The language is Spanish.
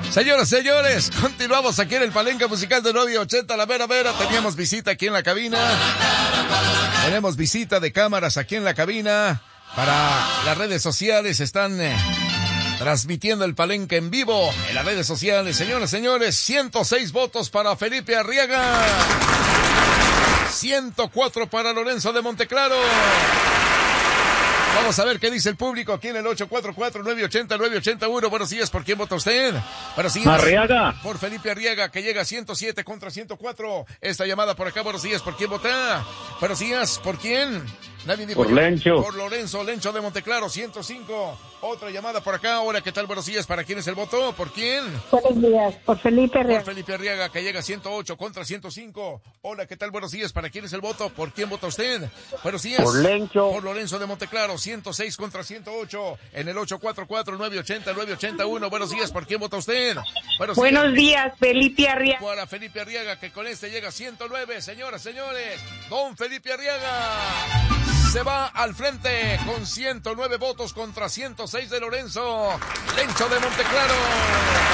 Señoras, señores, continuamos aquí en el Palenque Musical de 980, la mera mera. Teníamos visita aquí en la cabina. Tenemos visita de cámaras aquí en la cabina. Para las redes sociales están transmitiendo el Palenque en vivo en las redes sociales. Señoras, señores, 106 votos para Felipe Arriaga. 104 para Lorenzo de Monteclaro. Vamos a ver qué dice el público aquí en el 844-980-981. Buenos días, ¿por quién vota usted? Buenos días. Arriaga. Por Felipe Arriaga, que llega a 107 contra 104. Esta llamada por acá, buenos días, ¿por quién vota? Buenos días, ¿por quién? Nadie dijo. Por Lencho. Por Lorenzo de Monteclaro, 105. Otra llamada por acá. Hola, ¿qué tal? Buenos días, ¿para quién es el voto? ¿Por quién? Buenos días, por Felipe Arriaga. Por Felipe Arriaga, que llega a 108 contra 105. Hola, ¿qué tal? Buenos días, ¿para quién es el voto? ¿Por quién vota usted? Buenos días. Por Lencho. Por Lorenzo de Monteclaro, 106 contra 108. En el 844-980-981. Buenos días, ¿por quién vota usted? Buenos días, Felipe Arriaga. Para Felipe Arriaga, que con este llega a 109. Señoras, señores, don Felipe Arriaga se va al frente con 109 votos contra 106 de Lorenzo. Lencho de Monteclaro.